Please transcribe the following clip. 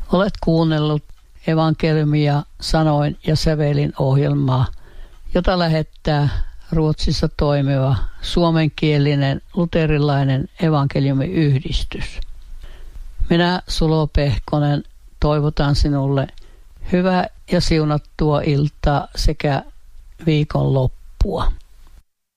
Olet kuunnellut evankeliumia sanoin ja sävelin ohjelmaa, jota lähettää Ruotsissa toimiva suomenkielinen luterilainen evankeliumiyhdistys. Minä Sulo Pehkonen toivotan sinulle hyvää ja siunattua iltaa sekä viikonloppua.